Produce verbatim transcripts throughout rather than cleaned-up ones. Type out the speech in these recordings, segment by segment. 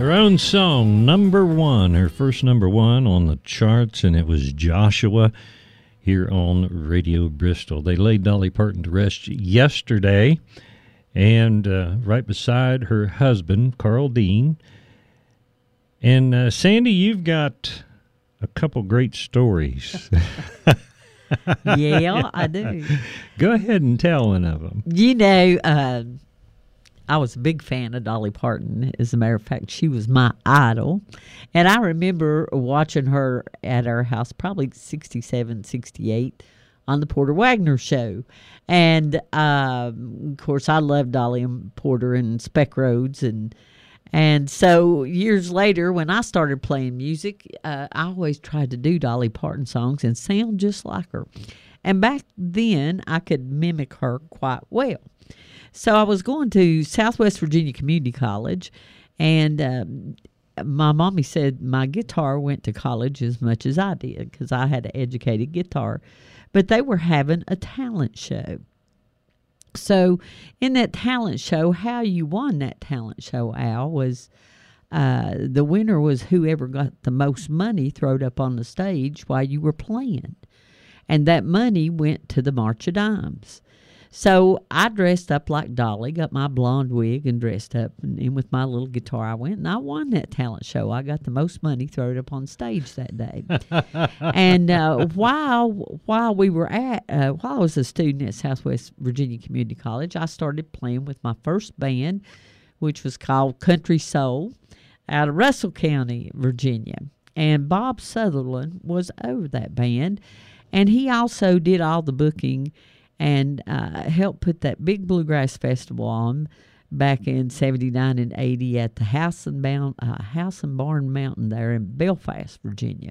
Her own song, number one, her first number one on the charts, and it was Joshua here on Radio Bristol. They laid Dolly Parton to rest yesterday, and uh, right beside her husband, Carl Dean. And uh, Sandy, you've got a couple great stories. Yeah, I do. Go ahead and tell one of them. You know, uh, I was a big fan of Dolly Parton. As a matter of fact, she was my idol. And I remember watching her at our house, probably sixty-seven, sixty-eight, on the Porter Wagner show. And, um, of course, I loved Dolly and Porter and Speck Rhodes. And and so years later, when I started playing music, uh, I always tried to do Dolly Parton songs and sound just like her. And back then, I could mimic her quite well. So I was going to Southwest Virginia Community College, and um, my mommy said my guitar went to college as much as I did because I had an educated guitar. But they were having a talent show. So in that talent show, how you won that talent show, Al, was uh, the winner was whoever got the most money thrown up on the stage while you were playing. And that money went to the March of Dimes. So I dressed up like Dolly, got my blonde wig and dressed up. And, and with my little guitar, I went and I won that talent show. I got the most money thrown up on stage that day. and uh, while while we were at, uh, while I was a student at Southwest Virginia Community College, I started playing with my first band, which was called Country Soul, out of Russell County, Virginia. And Bob Sutherland was over that band, and he also did all the booking and uh, helped put that big bluegrass festival on back in seventy-nine and eighty at the House and, Bound, uh, House and Barn Mountain there in Belfast, Virginia.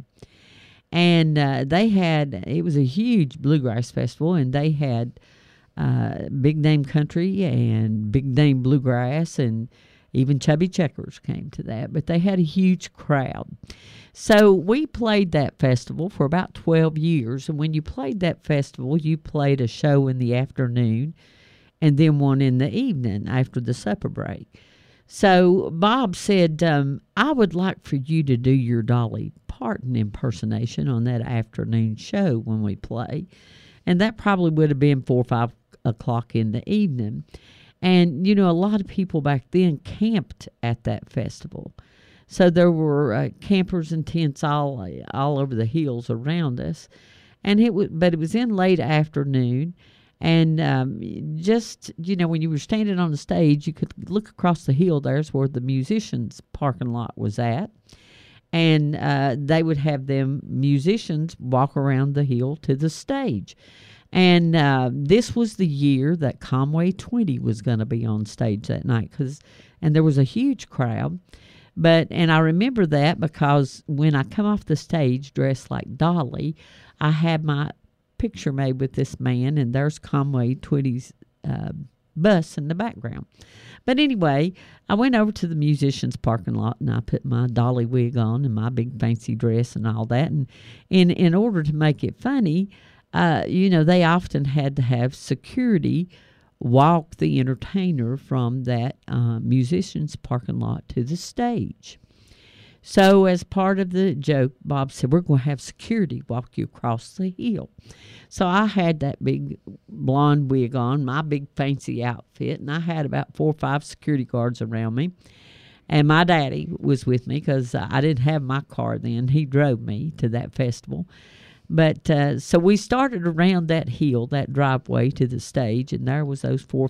And uh, they had, it was a huge bluegrass festival, and they had uh, big name country and big name bluegrass, and even Chubby Checkers came to that, but they had a huge crowd. So we played that festival for about twelve years, and when you played that festival, you played a show in the afternoon and then one in the evening after the supper break. So Bob said, um, I would like for you to do your Dolly Parton impersonation on that afternoon show when we play. And that probably would have been four or five o'clock in the evening. And, you know, a lot of people back then camped at that festival. So there were uh, campers and tents all all over the hills around us. And it was, but it was in late afternoon. And um, just, you know, when you were standing on the stage, you could look across the hill. There's where the musicians' parking lot was at. And uh, they would have them musicians walk around the hill to the stage. And uh, this was the year that Conway Twitty was going to be on stage that night, cause, and there was a huge crowd. But and I remember that because when I come off the stage dressed like Dolly, I had my picture made with this man, and there's Conway Twitty's uh, bus in the background. But anyway, I went over to the musicians' parking lot, and I put my Dolly wig on and my big fancy dress and all that. And in, in order to make it funny, Uh, you know, they often had to have security walk the entertainer from that uh, musician's parking lot to the stage. So as part of the joke, Bob said, we're going to have security walk you across the hill. So I had that big blonde wig on, my big fancy outfit, and I had about four or five security guards around me. And my daddy was with me because I didn't have my car then. He drove me to that festival. But uh, so we started around that hill, that driveway to the stage, and there was those four or